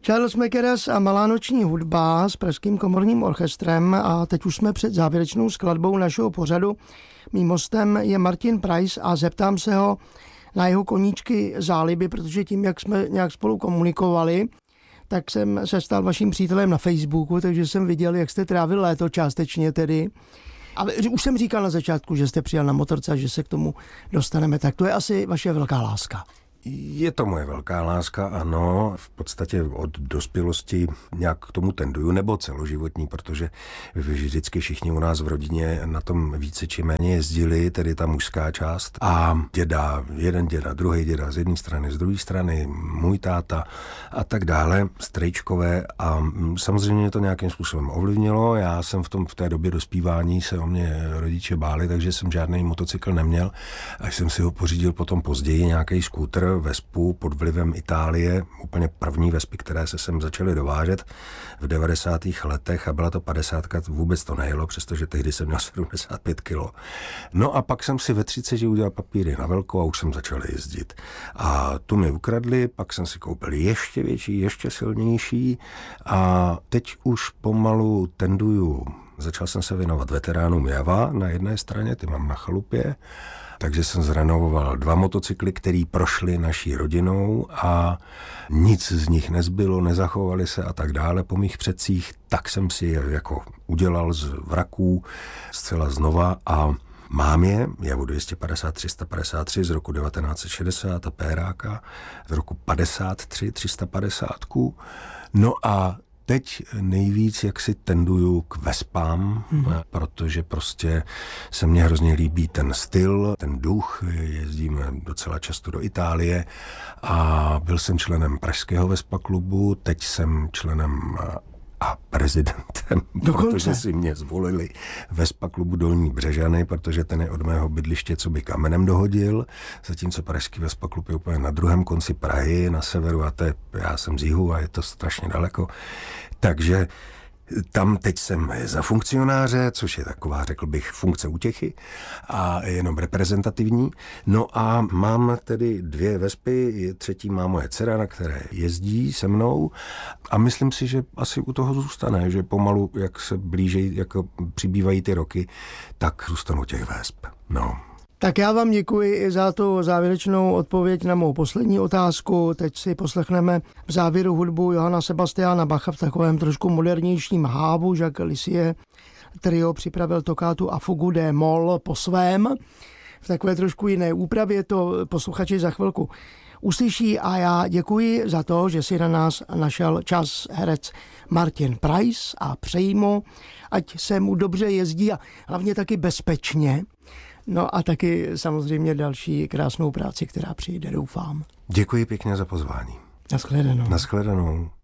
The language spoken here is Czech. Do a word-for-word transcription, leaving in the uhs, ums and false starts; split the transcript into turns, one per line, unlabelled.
Charles Mackerras a Malá noční hudba s Pražským komorním orchestrem a teď už jsme před závěrečnou skladbou našeho pořadu. Mým hostem je Martin Preiss a zeptám se ho na jeho koníčky záliby, protože tím, jak jsme nějak spolu komunikovali, tak jsem se stal vaším přítelem na Facebooku, takže jsem viděl, jak jste trávil léto částečně tedy. Ale už jsem říkal na začátku, že jste přijel na motorce a že se k tomu dostaneme, tak to je asi vaše velká láska.
Je to moje velká láska, ano. V podstatě od dospělosti nějak k tomu tenduju, nebo celoživotní, protože vždycky všichni u nás v rodině na tom více či méně jezdili, tedy ta mužská část. A děda, jeden děda, druhý děda, z jedné strany, z druhé strany, můj táta a tak dále, strejčkové. A samozřejmě to nějakým způsobem ovlivnilo. Já jsem v tom v té době dospívání se o mě rodiče báli, takže jsem žádný motocykl neměl. Až jsem si ho pořídil potom později, nějaký skútr, Vespu pod vlivem Itálie, úplně první Vespy, které se sem začaly dovážet v devadesátých letech a byla to padesátka, vůbec to nejelo, přestože tehdy jsem měl sedmdesát pět kilo. No a pak jsem si ve třiceti udělal papíry na velkou a už jsem začal jezdit. A tu mi ukradli, pak jsem si koupil ještě větší, ještě silnější a teď už pomalu tenduju. Začal jsem se věnovat veteránům Java na jedné straně, ty mám na chalupě, takže jsem zrenovoval dva motocykly, které prošly naší rodinou a nic z nich nezbylo, nezachovali se a tak dále po mých předcích, tak jsem si je jako udělal z vraků zcela znova a mám je, Javu dvě stě padesát tři sta padesát tři z roku devatenáct set šedesát a Péráka z roku padesát tři tři sta padesát. No a teď nejvíc, jak si tenduju k Vespám, hmm. protože prostě se mně hrozně líbí ten styl, ten duch, jezdíme docela často do Itálie a byl jsem členem Pražského Vespa klubu, teď jsem členem a prezidentem,
Dokonce.
Protože si mě zvolili Vespa klubu Dolní Břežany, protože ten je od mého bydliště, co by kamenem dohodil, zatímco Pražský Vespa klub je úplně na druhém konci Prahy, na severu a to je, já jsem z jihu a je to strašně daleko. Takže tam teď jsem za funkcionáře, což je taková, řekl bych, funkce útěchy a jenom reprezentativní. No a mám tedy dvě Vespy, třetí má moje dcera, na které jezdí se mnou a myslím si, že asi u toho zůstane, že pomalu, jak se blíží, jako přibývají ty roky, tak zůstanou těch Vesp. No.
Tak já vám děkuji i za tu závěrečnou odpověď na mou poslední otázku. Teď si poslechneme v závěru hudbu Johanna Sebastiana Bacha v takovém trošku modernějším hávu. Jacques Lissie trio připravil tokátu a fugu de moll po svém. V takové trošku jiné úpravě to posluchači za chvilku uslyší a já děkuji za to, že si na nás našel čas herec Martin Preiss a přeji mu, ať se mu dobře jezdí a hlavně taky bezpečně. No a taky samozřejmě další krásnou práci, která přijde, doufám.
Děkuji pěkně za pozvání.
Naschledanou.
Naschledanou.